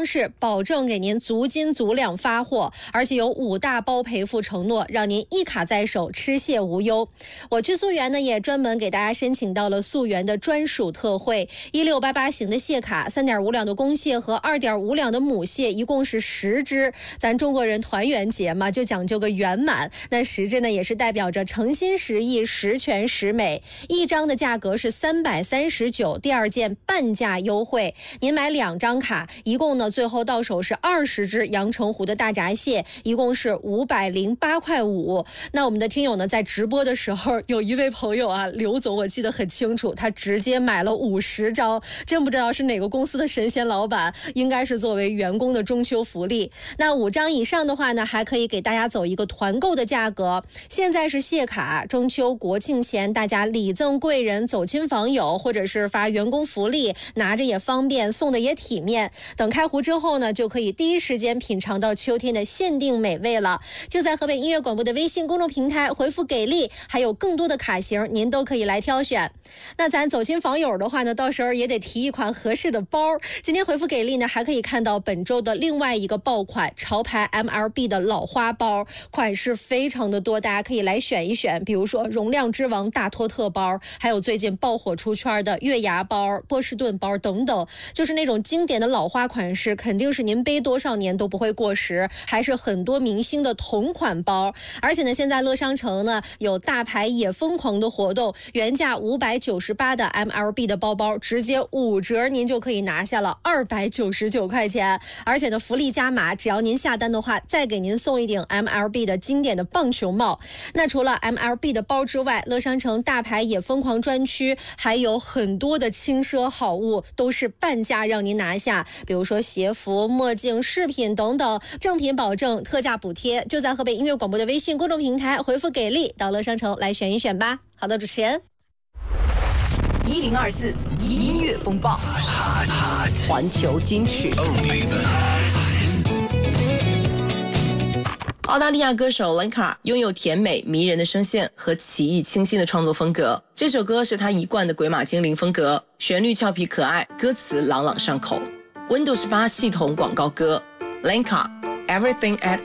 方式，保证给您足斤足两发货，而且有5大包赔付承诺，让您一卡在手，吃蟹无忧。我去溯源呢，也专门给大家申请到了溯源的专属特惠，1688型的蟹卡，3.5两的公蟹和2.5两的母蟹，一共是10只。咱中国人团圆节嘛，就讲究个圆满。那10只呢，也是代表着诚心实意、十全十美。一张的价格是339，第2件半价优惠。您买2张卡，一共呢最后到手是20只阳澄湖的大闸蟹，一共是508块5。那我们的听友呢，在直播的时候，有一位朋友啊，刘总，我记得很清楚，他直接买了50张，真不知道是哪个公司的神仙老板，应该是作为员工的中秋福利。那5张以上的话呢，还可以给大家走一个团购的价格。现在是蟹卡，中秋国庆前大家礼赠贵人、走亲访友，或者是发员工福利，拿着也方便，送的也体面。等开壶之后呢，就可以第一时间品尝到秋天的限定美味了。就在河北音乐广播的微信公众平台回复给力，还有更多的卡型您都可以来挑选。那咱走亲访友的话呢，到时候也得提一款合适的包。今天回复给力呢，还可以看到本周的另外一个爆款潮牌 MLB 的老花包，款式非常的多，大家可以来选一选，比如说容量之王大托特包，还有最近爆火出圈的月牙包、波士顿包等等，就是那种经典的老花款式，肯定是您背多少年都不会过时，还是很多明星的同款包。而且呢，现在乐商城呢有大牌也疯狂的活动，原价598的 MLB 的包包直接5折，您就可以拿下了299块钱。而且呢，福利加码，只要您下单的话，再给您送一顶 MLB 的经典的棒球帽。那除了 MLB 的包之外，乐商城大牌也疯狂专区还有很多的轻奢好物，都是半价让您拿下，比如说鞋服、墨镜、饰品等等，正品保证，特价补贴。就在河北音乐广播的微信公众平台回复给力，到乐商城来选一选吧。好的，主持人 1024音乐风暴，环球金曲。澳大利亚歌手 Lenka 拥有甜美迷人的声线和奇异清新的创作风格，这首歌是他一贯的鬼马精灵风格，旋律俏皮可爱，歌词朗朗上口。Windows 8系统广告歌 Lenka Everything at